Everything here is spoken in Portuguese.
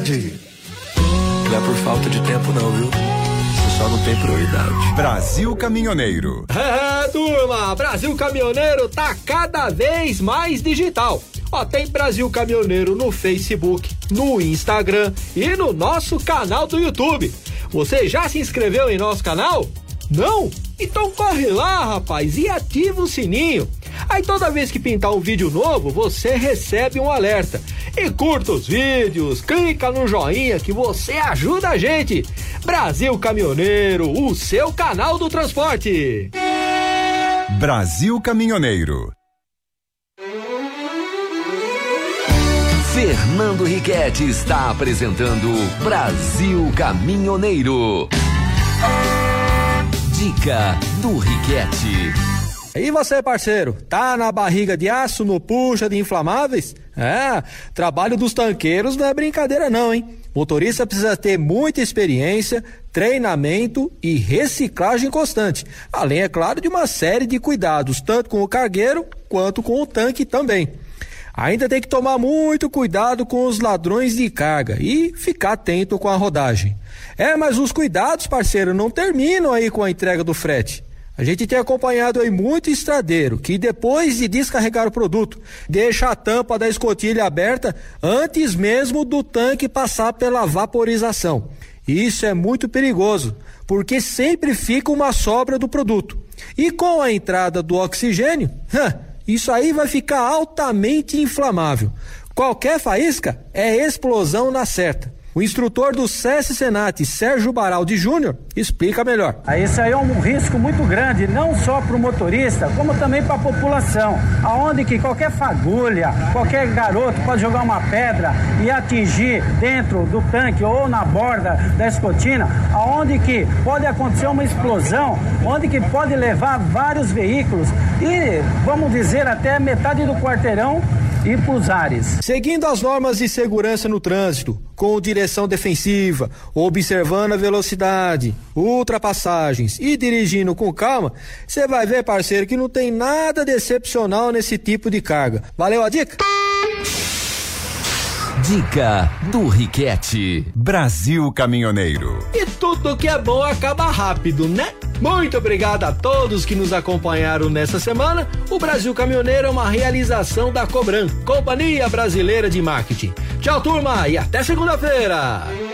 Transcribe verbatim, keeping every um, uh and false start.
Diga. Não é por falta de tempo não, viu? Você só não tem prioridade. Brasil Caminhoneiro. É, turma, Brasil Caminhoneiro tá cada vez mais digital. Ó, tem Brasil Caminhoneiro no Facebook, no Instagram e no nosso canal do YouTube. Você já se inscreveu em nosso canal? Não? Então corre lá, rapaz, e ativa o sininho. Aí toda vez que pintar um vídeo novo, você recebe um alerta. E curta os vídeos, clica no joinha que você ajuda a gente. Brasil Caminhoneiro, o seu canal do transporte. Brasil Caminhoneiro. Fernando Riquetti está apresentando Brasil Caminhoneiro. Dica do Riquetti. E você, parceiro, tá na barriga de aço, no puxa de inflamáveis? É, trabalho dos tanqueiros não é brincadeira não, hein? Motorista precisa ter muita experiência, treinamento e reciclagem constante. Além, é claro, de uma série de cuidados, tanto com o cargueiro quanto com o tanque também. Ainda tem que tomar muito cuidado com os ladrões de carga e ficar atento com a rodagem. É, mas os cuidados, parceiro, não terminam aí com a entrega do frete. A gente tem acompanhado aí muito estradeiro que depois de descarregar o produto, deixa a tampa da escotilha aberta antes mesmo do tanque passar pela vaporização. Isso é muito perigoso, porque sempre fica uma sobra do produto. E com a entrada do oxigênio, isso aí vai ficar altamente inflamável. Qualquer faísca é explosão na certa. O instrutor do SESC Senat, Sérgio Baraldi Júnior, explica melhor. Esse aí é um risco muito grande, não só para o motorista, como também para a população, aonde que qualquer fagulha, qualquer garoto pode jogar uma pedra e atingir dentro do tanque ou na borda da escotina, aonde que pode acontecer uma explosão, onde que pode levar vários veículos e, vamos dizer, até metade do quarteirão e para os ares. Seguindo as normas de segurança no trânsito, com direção defensiva, observando a velocidade, ultrapassagens e dirigindo com calma, você vai ver, parceiro, que não tem nada de excepcional nesse tipo de carga. Valeu a dica? Dica do Riquetti. Brasil Caminhoneiro. E tudo que é bom acaba rápido, né? Muito obrigado a todos que nos acompanharam nessa semana. O Brasil Caminhoneiro é uma realização da Cobran, Companhia Brasileira de Marketing. Tchau, turma, e até segunda-feira.